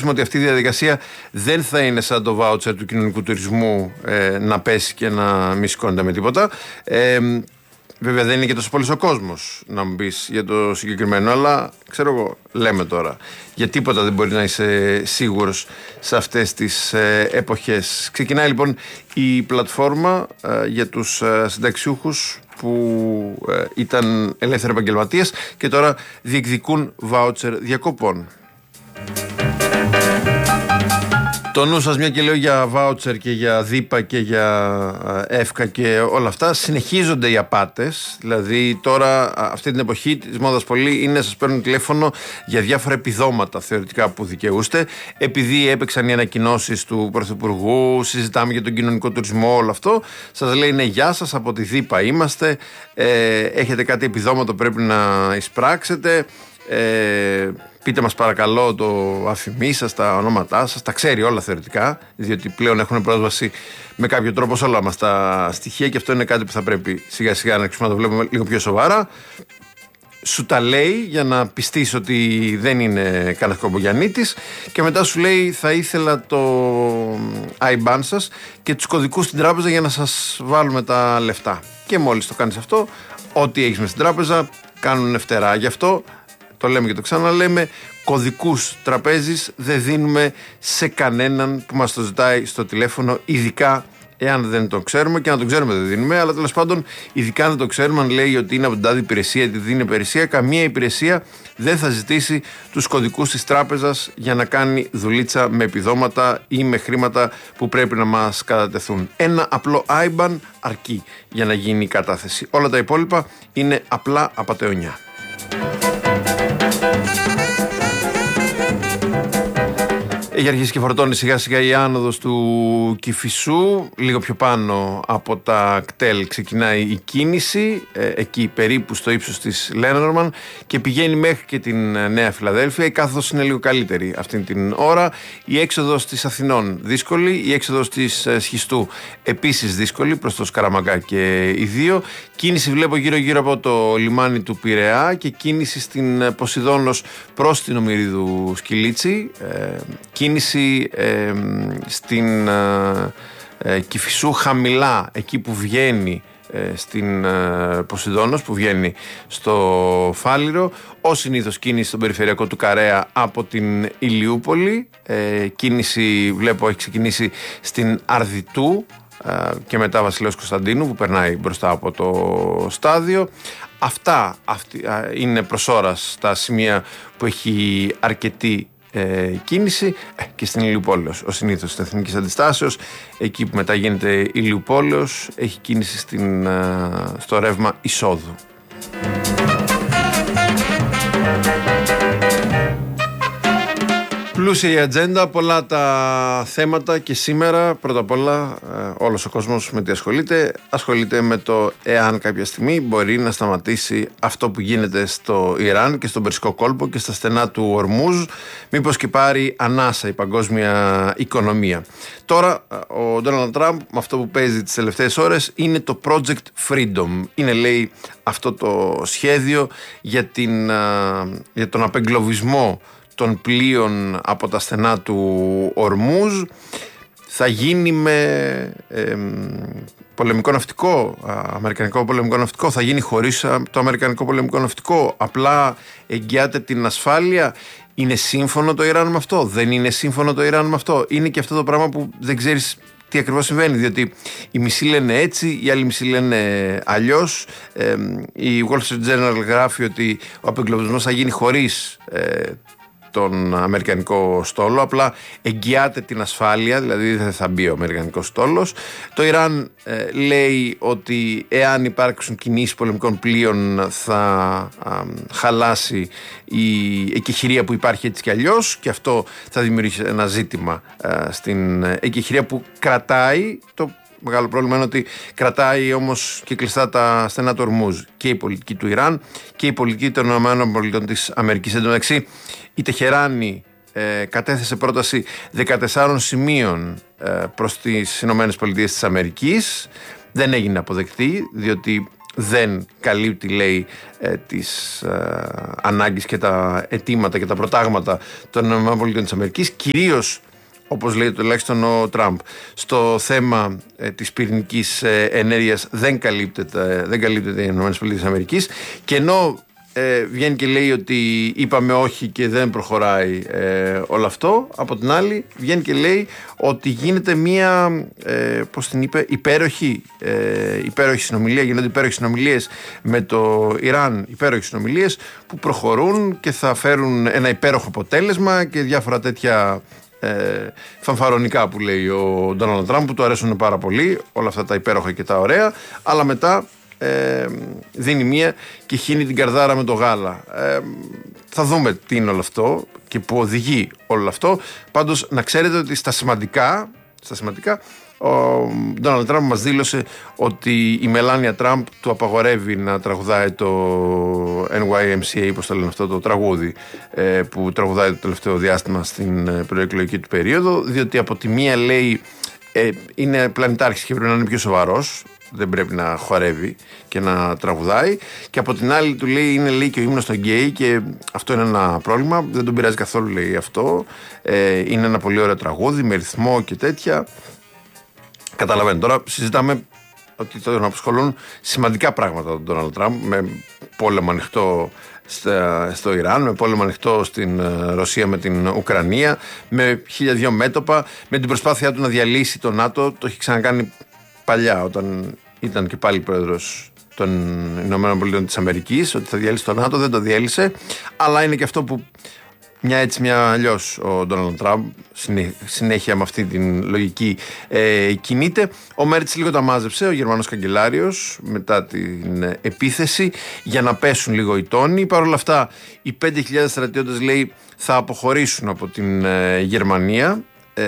εξηγήσουμε ότι αυτή η διαδικασία δεν θα είναι σαν το βάουτσερ του κοινωνικού τουρισμού να πέσει και να μη σηκώνεται με τίποτα. Βέβαια δεν είναι και τόσο πολύ ο κόσμος να μου πεις για το συγκεκριμένο, αλλά ξέρω εγώ, λέμε τώρα, για τίποτα δεν μπορεί να είσαι σίγουρος σε αυτές τις εποχές. Ξεκινάει λοιπόν η πλατφόρμα για τους συνταξιούχους που ήταν ελεύθεροι επαγγελματίες και τώρα διεκδικούν βάουτσερ διακοπών. Το νου σας, μια και λέω για βάουτσερ και για δίπα και για εύκα και όλα αυτά, συνεχίζονται οι απάτες. Δηλαδή τώρα αυτή την εποχή της μόδας πολύ είναι να σας παίρνουν τηλέφωνο για διάφορα επιδόματα θεωρητικά που δικαιούστε. Επειδή έπαιξαν οι ανακοινώσεις του Πρωθυπουργού, συζητάμε για τον κοινωνικό τουρισμό, όλο αυτό, σας λέει ναι, γεια σας, από τη δίπα είμαστε, έχετε κάτι επιδόματα που πρέπει να εισπράξετε. Πείτε μας παρακαλώ το αφημί σας, τα ονόματά σας, τα ξέρει όλα θεωρητικά, διότι πλέον έχουν πρόσβαση με κάποιο τρόπο σε όλα μας τα στοιχεία και αυτό είναι κάτι που θα πρέπει σιγά σιγά να αρχίσουμε να το βλέπουμε λίγο πιο σοβαρά. Σου τα λέει για να πιστείς ότι δεν είναι κανένα κομπογιαννίτης και μετά σου λέει θα ήθελα το IBAN σας και τους κωδικούς στην τράπεζα για να σας βάλουμε τα λεφτά. Και μόλις το κάνεις αυτό, ό,τι έχεις μες στην τράπεζα κάνουν φτερά. Γι' αυτό το λέμε και το ξαναλέμε, κωδικούς τραπέζης δεν δίνουμε σε κανέναν που μας το ζητάει στο τηλέφωνο, ειδικά εάν δεν το ξέρουμε, και να το ξέρουμε δεν δίνουμε, αλλά τέλος πάντων, ειδικά αν δεν το ξέρουμε, αν λέει ότι είναι από την τάδε υπηρεσία, τη δίνει υπηρεσία, καμία υπηρεσία δεν θα ζητήσει τους κωδικούς της τράπεζας για να κάνει δουλίτσα με επιδόματα ή με χρήματα που πρέπει να μας κατατεθούν. Ένα απλό IBAN αρκεί για να γίνει η κατάθεση. Όλα τα υπόλοιπα είναι απλά απατεωνιά. Έχει αρχίσει και φορτώνει σιγά σιγά η άνοδος του Κηφισού. Λίγο πιο πάνω από τα κτέλ ξεκινάει η κίνηση, εκεί περίπου στο ύψος της Λένορμαν, και πηγαίνει μέχρι και την Νέα Φιλαδέλφια. Η κάθοδος είναι λίγο καλύτερη αυτή την ώρα. Η έξοδος της Αθηνών δύσκολη, η έξοδος της Σχιστού επίσης δύσκολη προς το Σκαραμαγκά και οι δύο. Κίνηση βλέπω γύρω από το λιμάνι του Πειραιά και κίνηση στην Ποσειδώνος προς την Ομηρίδου Σκυλίτσι. Κίνηση στην Κηφισού χαμηλά, εκεί που βγαίνει στην Ποσειδώνος, που βγαίνει στο Φάληρο. Ως συνήθως κίνηση στον περιφερειακό του Καρέα από την Ηλιούπολη. Κίνηση βλέπω έχει ξεκινήσει στην Αρδιτού και μετά Βασιλέως Κωνσταντίνου που περνάει μπροστά από το στάδιο. Αυτή είναι προς ώρας τα σημεία που έχει αρκετή κίνηση, και στην Ηλιουπόλεως ως συνήθως της Εθνικής Αντιστάσεως, εκεί που μετά γίνεται Ηλιουπόλεως, έχει κίνηση στο ρεύμα εισόδου. Πλούσια η ατζέντα, πολλά τα θέματα και σήμερα πρώτα απ' όλα όλος ο κόσμος με τι ασχολείται με το εάν κάποια στιγμή μπορεί να σταματήσει αυτό που γίνεται στο Ιράν και στον Περσικό κόλπο και στα στενά του Ορμούζ, μήπως και πάρει ανάσα η παγκόσμια οικονομία. Τώρα ο Ντόναλντ Τραμπ με αυτό που παίζει τις τελευταίες ώρες είναι το Project Freedom. Είναι, λέει, αυτό το σχέδιο για τον απεγκλωβισμό των πλοίων από τα στενά του Ορμούζ. Θα γίνει με πολεμικό ναυτικό, αμερικανικό πολεμικό ναυτικό, θα γίνει χωρίς το αμερικανικό πολεμικό ναυτικό, απλά εγγυάται την ασφάλεια. Είναι σύμφωνο το Ιράν με αυτό, δεν είναι σύμφωνο το Ιράν με αυτό? Είναι και αυτό το πράγμα που δεν ξέρεις τι ακριβώς συμβαίνει, διότι οι μισοί λένε έτσι, οι άλλοι μισοί λένε αλλιώς. Η Wall Street Journal γράφει ότι ο απεγκλωβισμός θα γίνει χωρίς τον αμερικανικό στόλο, απλά εγγυάται την ασφάλεια, δηλαδή δεν θα μπει ο αμερικανικός στόλος. Το Ιράν λέει ότι εάν υπάρξουν κινήσεις πολεμικών πλοίων θα χαλάσει η εκεχηρία που υπάρχει έτσι κι αλλιώς, και αυτό θα δημιουργήσει ένα ζήτημα στην εκεχηρία που κρατάει. Το μεγάλο πρόβλημα είναι ότι κρατάει όμως και κλειστά τα στενά του Ορμούζ και η πολιτική του Ιράν και η πολιτική των ΗΠΑ της Αμερικής. Εν τω μεταξύ, η Τεχεράνη κατέθεσε πρόταση 14 σημείων προς τις ΗΠΑ της Αμερικής. Δεν έγινε αποδεκτή, διότι δεν καλύπτει, λέει, τις ανάγκες και τα αιτήματα και τα προτάγματα των ΗΠΑ, κυρίως, όπως λέει τουλάχιστον ο Τραμπ, στο θέμα της πυρηνικής ενέργειας δεν καλύπτεται οι ΗΠΑ, και ενώ βγαίνει και λέει ότι είπαμε όχι και δεν προχωράει όλο αυτό, από την άλλη βγαίνει και λέει ότι γίνεται μία, πώς την είπε, υπέροχη συνομιλία, γίνονται υπέροχες συνομιλίες με το Ιράν, υπέροχες συνομιλίες που προχωρούν και θα φέρουν ένα υπέροχο αποτέλεσμα και διάφορα τέτοια φανφαρονικά που λέει ο Ντόναλντ Τραμπ, που του αρέσουν πάρα πολύ όλα αυτά τα υπέροχα και τα ωραία, αλλά μετά δίνει μία και χύνει την καρδάρα με το γάλα. Θα δούμε τι είναι όλο αυτό και που οδηγεί όλο αυτό. Πάντως να ξέρετε ότι στα σημαντικά ο Ντόναλντ Τραμπ μας δήλωσε ότι η Μελάνια Τραμπ του απαγορεύει να τραγουδάει το NYMCA, πώς το λένε αυτό το τραγούδι που τραγουδάει το τελευταίο διάστημα στην προεκλογική του περίοδο, διότι από τη μία λέει είναι πλανητάρχης και πρέπει να είναι πιο σοβαρός, δεν πρέπει να χορεύει και να τραγουδάει, και από την άλλη του λέει είναι, λέει, και ο ύμνος των γκέι και αυτό είναι ένα πρόβλημα, δεν τον πειράζει καθόλου, λέει, αυτό, είναι ένα πολύ ωραίο τραγούδι με ρυθμό και τέτοια. Καταλαβαίνω, τώρα συζητάμε ότι τον απασχολούν σημαντικά πράγματα τον Ντόναλντ Τραμπ, με πόλεμο ανοιχτό στο Ιράν, με πόλεμο ανοιχτό στην Ρωσία με την Ουκρανία, με 1002 μέτωπα, με την προσπάθειά του να διαλύσει το ΝΑΤΟ. Το έχει ξανακάνει παλιά όταν ήταν και πάλι πρόεδρος των ΗΠΑ, ότι θα διαλύσει το ΝΑΤΟ, δεν το διέλυσε, αλλά είναι και αυτό που μια έτσι μια αλλιώς ο Ντόναλντ Τραμπ συνέχεια με αυτή την λογική κινείται. Ο Μέρτς λίγο τα μάζεψε, ο Γερμανός καγκελάριος, μετά την επίθεση, για να πέσουν λίγο οι τόνοι. Παρ' όλα αυτά οι 5.000 στρατιώτες, λέει, θα αποχωρήσουν από την Γερμανία.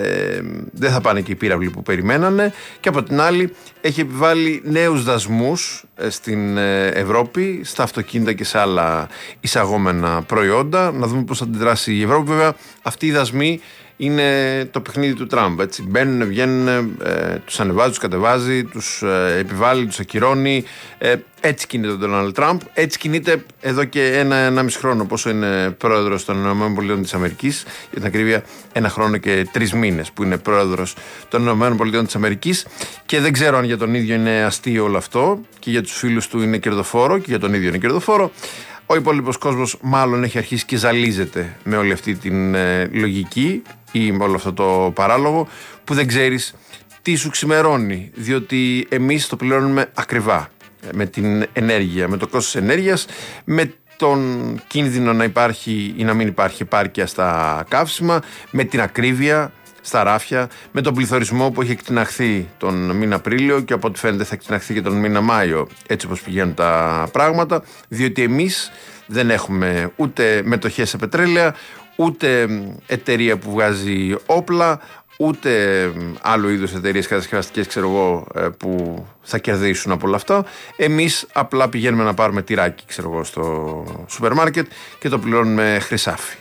Δεν θα πάνε και οι πύραυλοι που περιμένανε, και από την άλλη έχει επιβάλει νέους δασμούς στην Ευρώπη, στα αυτοκίνητα και σε άλλα εισαγόμενα προϊόντα. Να δούμε πώς θα αντιδράσει η Ευρώπη. Βέβαια αυτοί οι δασμοί είναι το παιχνίδι του Τραμπ, έτσι. Μπαίνουν, βγαίνουν, τους ανεβάζει, τους κατεβάζει, τους επιβάλλει, τους ακυρώνει. Έτσι κινείται ο Ντόναλντ Τραμπ. Έτσι κινείται εδώ και 1,5 χρόνο, πόσο είναι πρόεδρος των ΗΠΑ, για την ακρίβεια 1 χρόνο και 3 μήνες που είναι πρόεδρος των ΗΠΑ, και δεν ξέρω αν για τον ίδιο είναι αστείο όλο αυτό και για τους φίλους του είναι κερδοφόρο, και για τον ίδιο είναι κερδοφόρο. Ο υπόλοιπος κόσμος μάλλον έχει αρχίσει και ζαλίζεται με όλη αυτή την λογική ή με όλο αυτό το παράλογο που δεν ξέρεις τι σου ξημερώνει, διότι εμείς το πληρώνουμε ακριβά με την ενέργεια, με το κόστος ενέργειας, με τον κίνδυνο να υπάρχει ή να μην υπάρχει επάρκεια στα καύσιμα, με την ακρίβεια στα ράφια, με τον πληθωρισμό που έχει εκτιναχθεί τον μήνα Απρίλιο και από ό,τι φαίνεται θα εκτιναχθεί και τον μήνα Μάιο, έτσι όπως πηγαίνουν τα πράγματα, διότι εμείς δεν έχουμε ούτε μετοχές σε πετρέλαια, ούτε εταιρεία που βγάζει όπλα, ούτε άλλου είδους εταιρείες κατασκευαστικές, ξέρω εγώ, που θα κερδίσουν από όλα αυτά. Εμείς απλά πηγαίνουμε να πάρουμε τυράκι, ξέρω εγώ, στο σούπερ μάρκετ και το πληρώνουμε χρυσάφι.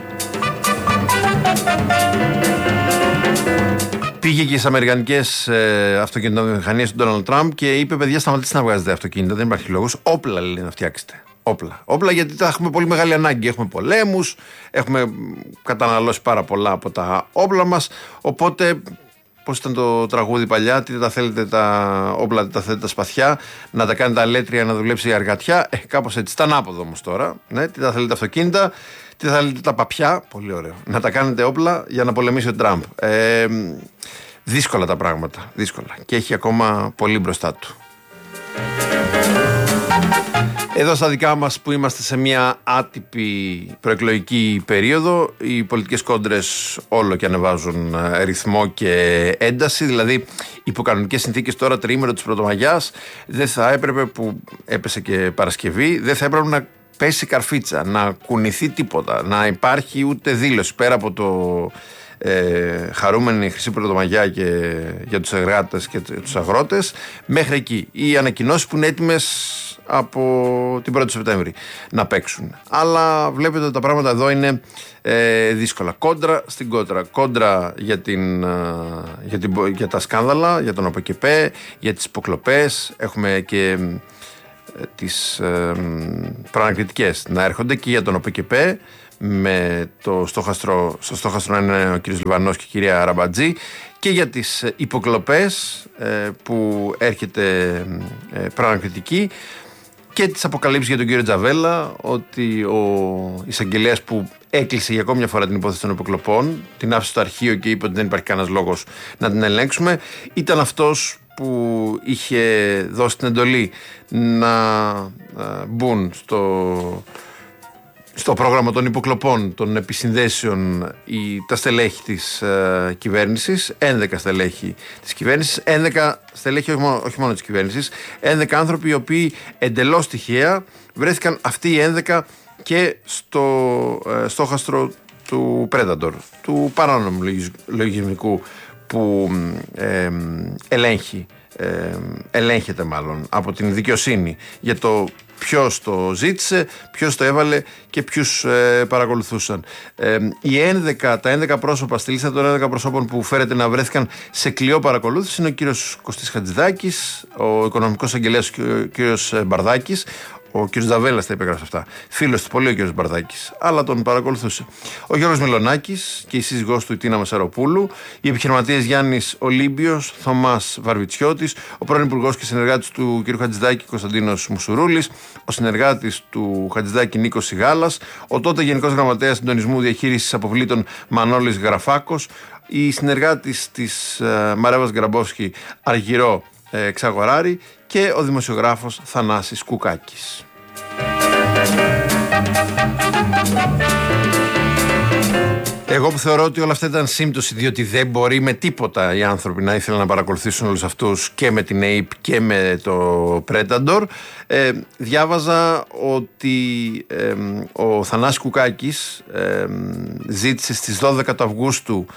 Πήγε και στις αμερικανικές αυτοκινητοβιομηχανίες του Ντόναλντ Τραμπ και είπε: παιδιά, σταματήστε να βγάζετε αυτοκίνητα, δεν υπάρχει λόγος. Όπλα, λέει, να φτιάξετε. Όπλα, γιατί θα έχουμε πολύ μεγάλη ανάγκη. Έχουμε πολέμους, έχουμε καταναλώσει πάρα πολλά από τα όπλα μας. Οπότε, πώς ήταν το τραγούδι παλιά, τι τα θέλετε τα όπλα, τι τα θέλετε τα σπαθιά, να τα κάνετε αλέτρια, να δουλέψει η αργατιά. Κάπως έτσι. Ήταν άποδο όμως τώρα. Ναι, τι τα θέλετε αυτοκίνητα, τι θα θέλετε τα παπιά. Πολύ ωραίο. Να τα κάνετε όπλα για να πολεμήσει ο Τραμπ. Δύσκολα τα πράγματα. Δύσκολα. Και έχει ακόμα πολύ μπροστά του. Εδώ στα δικά μας που είμαστε σε μια άτυπη προεκλογική περίοδο, οι πολιτικές κόντρες όλο και ανεβάζουν ρυθμό και ένταση. Δηλαδή, υπό κανονικές συνθήκες τώρα, τριήμερο της Πρωτομαγιάς, δεν θα έπρεπε, που έπεσε και Παρασκευή, δεν θα έπρεπε να πέσει καρφίτσα, να κουνηθεί τίποτα, να υπάρχει ούτε δήλωση πέρα από το χαρούμενη Χρυσή Πρωτομαγιά και για τους εργάτες και τους αγρότες, μέχρι εκεί. Οι ανακοινώσεις που είναι έτοιμες από την 1η Σεπτέμβρη να παίξουν. Αλλά βλέπετε ότι τα πράγματα εδώ είναι δύσκολα. Κόντρα στην κόντρα. Κόντρα για τα σκάνδαλα, για τον ΟΠΕΚΕΠΕ, για τις υποκλοπές. Έχουμε και τις προανακριτικές να έρχονται και για τον ΟΠΕΚΕΠΕ, με στο στόχαστρο είναι ο κ. Λιβανός και η κυρία Ραμπατζή, και για τις υποκλοπές που έρχεται προανακριτική, και τις αποκαλύψεις για τον κύριο Τζαβέλα ότι ο εισαγγελέας που έκλεισε για ακόμη μια φορά την υπόθεση των υποκλοπών, την άφησε στο αρχείο και είπε ότι δεν υπάρχει κανένας λόγος να την ελέγξουμε, ήταν αυτός που είχε δώσει την εντολή να μπουν στο πρόγραμμα των υποκλοπών, των επισυνδέσεων, τα στελέχη της κυβέρνησης, 11 στελέχη της κυβέρνησης, 11 στελέχη όχι μόνο της κυβέρνησης, 11 άνθρωποι οι οποίοι εντελώς τυχαία βρέθηκαν αυτοί οι 11 και στο στόχαστρο του Predator, του παράνομου λογισμικού που ελέγχεται μάλλον από την δικαιοσύνη για το ποιος το ζήτησε, ποιος το έβαλε και ποιους παρακολουθούσαν. Τα 11 πρόσωπα στη λίστα των 11 προσώπων που φέρεται να βρέθηκαν σε κλειό παρακολούθηση είναι ο κύριος Κωστής Χατζηδάκης, ο οικονομικός αγγελέας ο κύριος Μπαρδάκης. Ο κ. Τζαβέλας τα υπέγραψε αυτά. Φίλος του πολύ ο κ. Μπαρδάκης, αλλά τον παρακολουθούσε. Ο Γιώργος Μιλονάκης και η σύζυγός του η Τίνα Μασαροπούλου, οι επιχειρηματίες Γιάννης Ολύμπιος, Θωμάς Βαρβιτσιώτης, ο πρώην υπουργός και συνεργάτης του κ. Χατζηδάκη Κωνσταντίνος Μουσουρούλης, ο συνεργάτης του Χατζηδάκη Νίκος Σιγάλας, ο τότε Γενικός Γραμματέας Συντονισμού Διαχείρισης Αποβλήτων Μανώλης Γραφάκος, η συνεργάτης της Μαρέβας Γκραμπόφσκι Αργυρό Ξαγοράρη και ο δημοσιογράφος Θανάσης Κουκάκης. Εγώ που θεωρώ ότι όλα αυτά ήταν σύμπτωση, διότι δεν μπορεί με τίποτα οι άνθρωποι να ήθελαν να παρακολουθήσουν όλους αυτούς και με την ΑΕΠ και με το Predator, διάβαζα ότι ο Θανάσης Κουκάκης ζήτησε στις 12 του Αυγούστου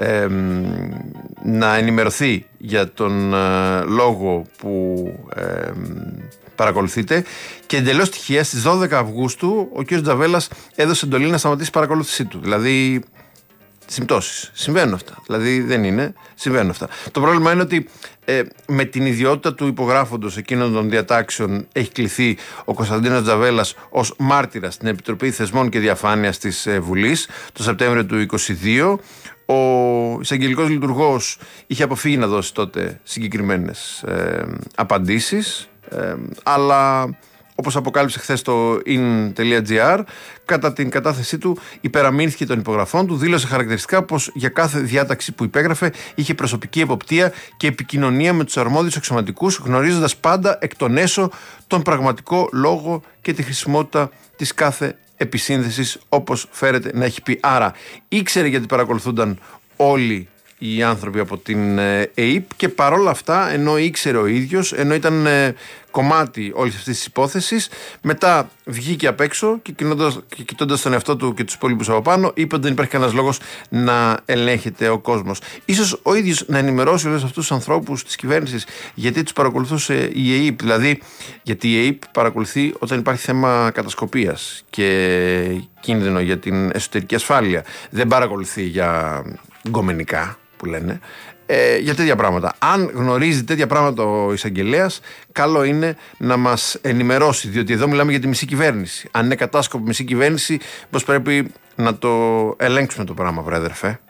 να ενημερωθεί για τον λόγο που παρακολουθείτε, και εντελώς τυχαία στις 12 Αυγούστου ο κ. Τζαβέλας έδωσε εντολή να σταματήσει η παρακολούθησή του. Δηλαδή, συμπτώσεις. Συμβαίνουν αυτά. Δηλαδή δεν είναι, συμβαίνουν αυτά. Το πρόβλημα είναι ότι με την ιδιότητα του υπογράφοντος εκείνων των διατάξεων έχει κληθεί ο Κωνσταντίνος Τζαβέλας ως μάρτυρας στην Επιτροπή Θεσμών και Διαφάνειας της Βουλής το Σεπτέμβριο του 2022. Ο εισαγγελικός λειτουργός είχε αποφύγει να δώσει τότε συγκεκριμένες απαντήσεις, αλλά όπως αποκάλυψε χθες το in.gr, κατά την κατάθεσή του υπεραμείνθηκε των υπογραφών του, δήλωσε χαρακτηριστικά πως για κάθε διάταξη που υπέγραφε είχε προσωπική εποπτεία και επικοινωνία με τους αρμόδιους αξιωματικούς, γνωρίζοντας πάντα εκ των έσω τον πραγματικό λόγο και τη χρησιμότητα της κάθε επισύνδεσης, όπως φέρεται να έχει πει. Άρα ήξερε γιατί παρακολουθούνταν όλοι οι άνθρωποι από την ΑΕΠ, και παρόλα αυτά, ενώ ήξερε ο ίδιος, ενώ ήταν κομμάτι όλης αυτής της υπόθεσης, μετά βγήκε απ' έξω και κοιτώντας τον εαυτό του και τους υπόλοιπους από πάνω, είπε ότι δεν υπάρχει κανένας λόγος να ελέγχεται ο κόσμος. Ίσως ο ίδιος να ενημερώσει όλους αυτούς τους ανθρώπους της κυβέρνησης γιατί τους παρακολουθούσε η ΑΕΠ. Δηλαδή, γιατί η ΑΕΠ παρακολουθεί όταν υπάρχει θέμα κατασκοπίας και κίνδυνο για την εσωτερική ασφάλεια. Δεν παρακολουθεί για γκομενικά, που λένε, για τέτοια πράγματα. Αν γνωρίζει τέτοια πράγματα ο εισαγγελέας, καλό είναι να μας ενημερώσει, διότι εδώ μιλάμε για τη μισή κυβέρνηση. Αν είναι κατάσκοπη μισή κυβέρνηση, πως πρέπει να το ελέγξουμε το πράγμα, βρε αδερφέ.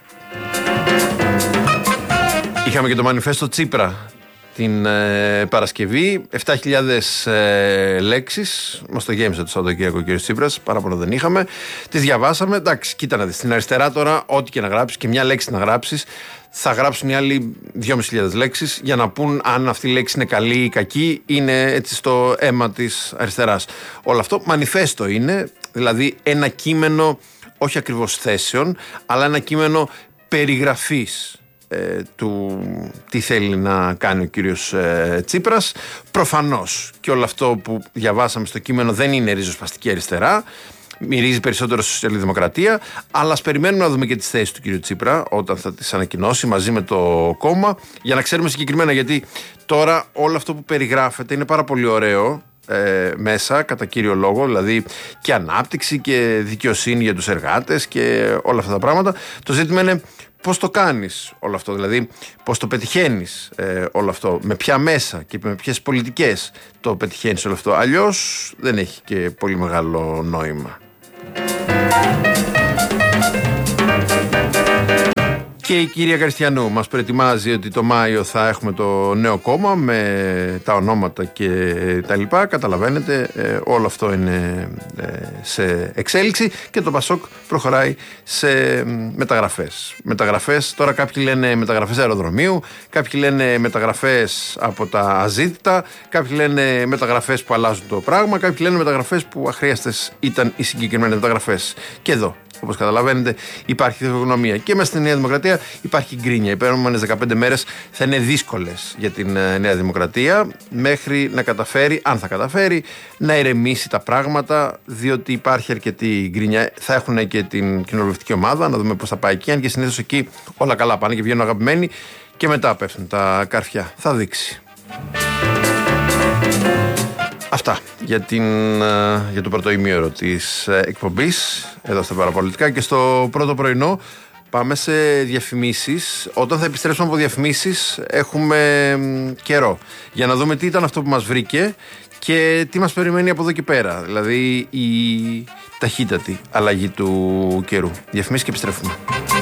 Είχαμε και το μανιφέστο Τσίπρα την Παρασκευή, 7.000 λέξεις, μας το γέμισε το Σαββατοκύριακο ο κ. Τσίπρας, παράπονο δεν είχαμε, τις διαβάσαμε. Εντάξει, κοίτα να δεις, στην αριστερά τώρα ό,τι και να γράψεις και μια λέξη να γράψεις, θα γράψουν οι άλλοι 2.500 λέξεις για να πούν αν αυτή η λέξη είναι καλή ή κακή, είναι έτσι στο αίμα της αριστεράς. Όλο αυτό μανιφέστο είναι, δηλαδή ένα κείμενο όχι ακριβώς θέσεων, αλλά ένα κείμενο περιγραφής του τι θέλει να κάνει ο κύριος Τσίπρας. Προφανώς και όλο αυτό που διαβάσαμε στο κείμενο δεν είναι ριζοσπαστική αριστερά, μυρίζει περισσότερο στη σοσιαλδημοκρατία, αλλά ας περιμένουμε να δούμε και τις θέσεις του κύριου Τσίπρα όταν θα τις ανακοινώσει μαζί με το κόμμα, για να ξέρουμε συγκεκριμένα, γιατί τώρα όλο αυτό που περιγράφεται είναι πάρα πολύ ωραίο μέσα, κατά κύριο λόγο, δηλαδή και ανάπτυξη και δικαιοσύνη για τους εργάτες και όλα αυτά τα πράγματα. Το ζήτημα είναι πώς το κάνεις όλο αυτό, δηλαδή πώς το πετυχαίνεις όλο αυτό, με ποια μέσα και με ποιες πολιτικές το πετυχαίνεις όλο αυτό. Αλλιώς δεν έχει και πολύ μεγάλο νόημα. Και η κυρία Καριστιανού μας προετοιμάζει ότι το Μάιο θα έχουμε το νέο κόμμα με τα ονόματα και τα λοιπά. Καταλαβαίνετε, όλο αυτό είναι σε εξέλιξη και το Πασόκ προχωράει σε μεταγραφές. Τώρα κάποιοι λένε μεταγραφές αεροδρομίου, κάποιοι λένε μεταγραφές από τα αζήτητα, κάποιοι λένε μεταγραφές που αλλάζουν το πράγμα, κάποιοι λένε μεταγραφές που αχρίαστες ήταν οι συγκεκριμένες μεταγραφές. Και εδώ, όπως καταλαβαίνετε, υπάρχει διχογνωμία. Και μέσα στη Νέα Δημοκρατία υπάρχει γκρίνια. Οι επόμενες 15 μέρες θα είναι δύσκολες για την Νέα Δημοκρατία, μέχρι να καταφέρει, αν θα καταφέρει, να ηρεμήσει τα πράγματα, διότι υπάρχει αρκετή γκρίνια. Θα έχουν και την κοινοβουλευτική ομάδα, να δούμε πώς θα πάει εκεί. Αν και συνήθως εκεί όλα καλά πάνε και βγαίνουν αγαπημένοι, και μετά πέφτουν τα καρφιά. Θα δείξει. Αυτά για το πρώτο ημίωρο της εκπομπής εδώ στα Παραπολιτικά. Και στο πρώτο πρωινό πάμε σε διαφημίσεις. Όταν θα επιστρέψουμε από διαφημίσεις έχουμε καιρό για να δούμε τι ήταν αυτό που μας βρήκε και τι μας περιμένει από εδώ και πέρα. Δηλαδή η ταχύτατη αλλαγή του καιρού. Διαφημίσεις και επιστρέφουμε.